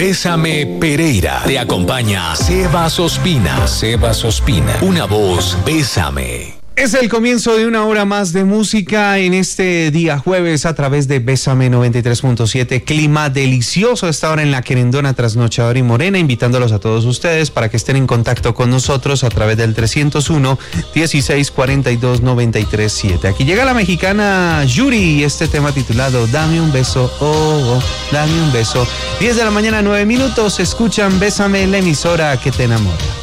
Bésame Pereira. Te acompaña Sebas Ospina. Sebas Ospina. Una voz, Bésame. Es el comienzo de una hora más de música en este día jueves a través de Bésame 93.7. Clima delicioso a esta hora en La Querendona, Trasnochadora y Morena, invitándolos a todos ustedes para que estén en contacto con nosotros a través del 301-1642-937. Aquí llega la mexicana Yuri y este tema titulado Dame un beso, dame un beso. 10 de la mañana, 9 minutos, escuchan Bésame, la emisora que te enamora.